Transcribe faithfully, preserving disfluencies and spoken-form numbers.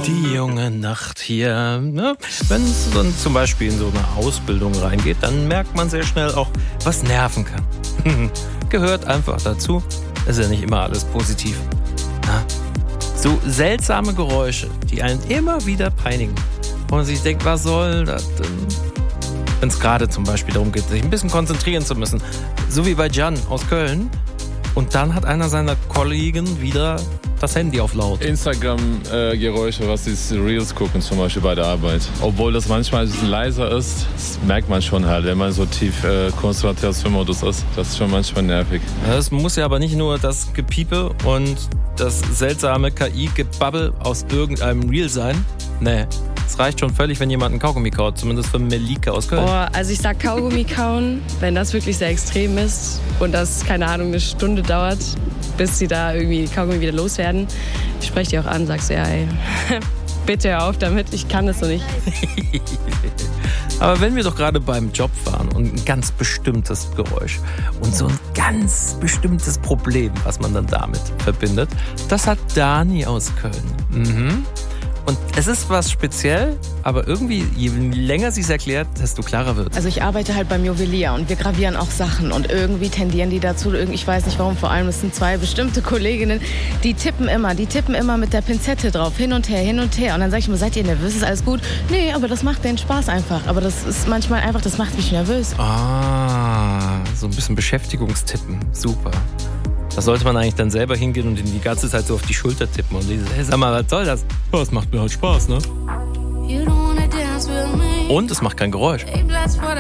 Die junge Nacht hier. Ne? Wenn es dann zum Beispiel in so eine Ausbildung reingeht, dann merkt man sehr schnell auch, was nerven kann. Gehört einfach dazu. Ist ja nicht immer alles positiv. Na? So seltsame Geräusche, die einen immer wieder peinigen. Und man sich denkt, was soll das denn? Wenn es gerade zum Beispiel darum geht, sich ein bisschen konzentrieren zu müssen. So wie bei Jan aus Köln. Und dann hat einer seiner Kollegen wieder das Handy auf laut. Instagram-Geräusche, äh, was die Reels gucken, zum Beispiel bei der Arbeit. Obwohl das manchmal ein bisschen leiser ist, das merkt man schon halt, wenn man so tief äh, Konzentrationsmodus ist. Das ist schon manchmal nervig. Es muss ja aber nicht nur das Gepiepe und das seltsame K I-Gebabbel aus irgendeinem Reel sein. Nee, es reicht schon völlig, wenn jemand einen Kaugummi kaut, zumindest für Melike aus Köln. Oh, also ich sag Kaugummi kauen, wenn das wirklich sehr extrem ist und das, keine Ahnung, eine Stunde dauert, bis sie da irgendwie Kaugummi wieder loswerden. Ich spreche die auch an, sagst ja, ey, bitte hör auf damit, ich kann das so nicht. Aber wenn wir doch gerade beim Job waren und ein ganz bestimmtes Geräusch und so ein ganz bestimmtes Problem, was man dann damit verbindet, das hat Dani aus Köln. Mhm. Und es ist was speziell, aber irgendwie, je länger sie es erklärt, desto klarer wird es. Also ich arbeite halt beim Juwelier und wir gravieren auch Sachen und irgendwie tendieren die dazu, ich weiß nicht warum, vor allem es sind zwei bestimmte Kolleginnen, die tippen immer, die tippen immer mit der Pinzette drauf, hin und her, hin und her. Und dann sage ich mir, seid ihr nervös, ist alles gut? Nee, aber das macht denen Spaß einfach. Aber das ist manchmal einfach, das macht mich nervös. Ah, so ein bisschen Beschäftigungstippen, super. Da sollte man eigentlich dann selber hingehen und ihn die ganze Zeit so auf die Schulter tippen und lesen, hey, sag mal, was soll das? Oh, es macht mir halt Spaß, ne? Und es macht kein Geräusch.